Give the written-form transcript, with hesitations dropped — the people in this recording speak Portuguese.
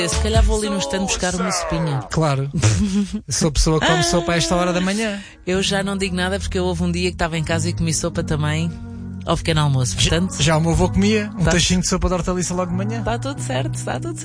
Se calhar vou ali no stand buscar uma sopinha. Claro. Sou a pessoa que come sopa a esta hora da manhã. Eu já não digo nada porque houve um dia que estava em casa e comi sopa também ao pequeno almoço. Portanto, Já o meu avô comia um tachinho de sopa de hortaliça logo de manhã. está tudo certo, está tudo certo.